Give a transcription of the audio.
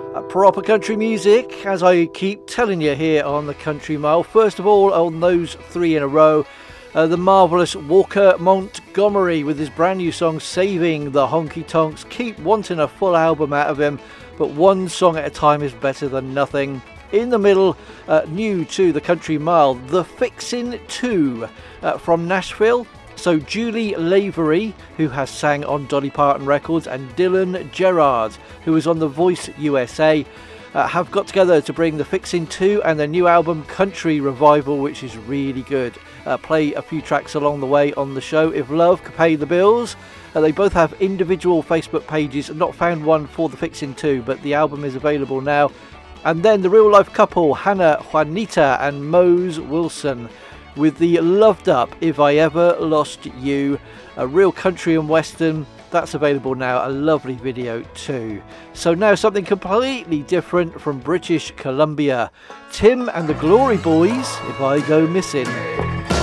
Proper country music, as I keep telling you here on the Country Mile. First of all, on those three in a row, the marvellous Walker Montgomery with his brand new song Saving the Honky Tonks. Keep wanting a full album out of him, but one song at a time is better than nothing. In the middle, new to the Country Mile, The Fixin' 2 from Nashville. So Julie Lavery, who has sang on Dolly Parton Records, and Dylan Gerard, who was on The Voice USA, have got together to bring The Fixin' 2 and their new album Country Revival, which is really good. Play a few tracks along the way on the show. If Love Could Pay the Bills. They both have individual Facebook pages. I've not found one for The Fixin' 2, but the album is available now. And then the real life couple, Hannah Juanita and Mose Wilson, with the loved up If I Ever Lost You, a real country and western. That's available now, a lovely video too. So now something completely different from British Columbia. Tim and the Glory Boys, If I Go Missing.